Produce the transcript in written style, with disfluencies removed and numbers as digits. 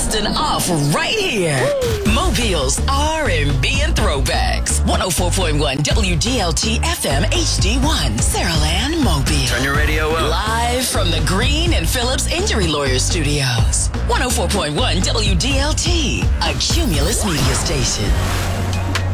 dusting off right here. Mobile's R&B and Throwbacks. 104.1 WDLT FM HD1, Saraland Mobile. Turn your radio up. Live from the Green and Phillips Injury Lawyers Studios. 104.1 WDLT, a Cumulus media station.